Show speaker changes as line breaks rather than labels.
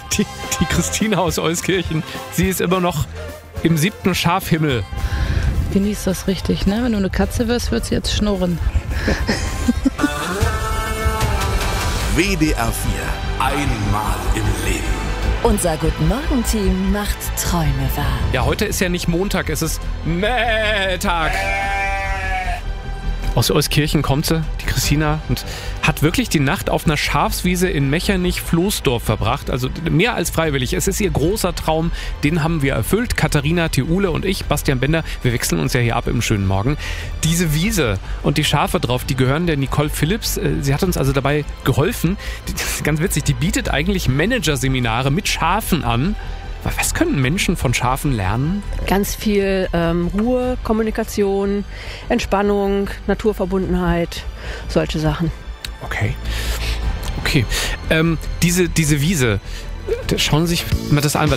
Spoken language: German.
Die Christina aus Euskirchen, sie ist immer noch im 7. Schafhimmel.
Genießt das richtig, ne? Wenn du eine Katze wirst, wird sie jetzt schnurren.
WDR 4. Einmal im Leben.
Unser Guten-Morgen-Team macht Träume wahr.
Ja, heute ist ja nicht Montag, es ist Mähtag. Aus Euskirchen kommt sie, die Christina, und hat wirklich die Nacht auf einer Schafswiese in Mechernich-Floßdorf verbracht. Also mehr als freiwillig. Es ist ihr großer Traum, den haben wir erfüllt. Katharina Thiule und ich, Bastian Bender, wir wechseln uns ja hier ab im schönen Morgen. Diese Wiese und die Schafe drauf, die gehören der Nicole Phillips. Sie hat uns also dabei geholfen. Das ist ganz witzig, die bietet eigentlich Managerseminare mit Schafen an. Was können Menschen von Schafen lernen?
Ganz viel Ruhe, Kommunikation, Entspannung, Naturverbundenheit, solche Sachen.
Okay. Diese Wiese, schauen Sie sich mal das an.